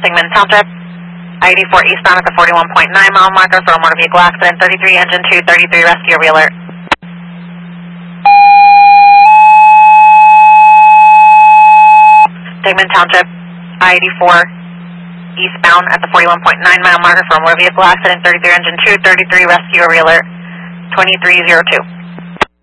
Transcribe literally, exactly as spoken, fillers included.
Sigmund Township, I eighty-four eastbound at the forty-one point nine mile marker for a motor vehicle accident, thirty-three engine two thirty-three rescue re-alert. Sigmund Township, I eighty-four eastbound at the forty-one point nine mile marker for a motor vehicle accident, thirty-three engine two thirty-three rescue re-alert, twenty-three oh two.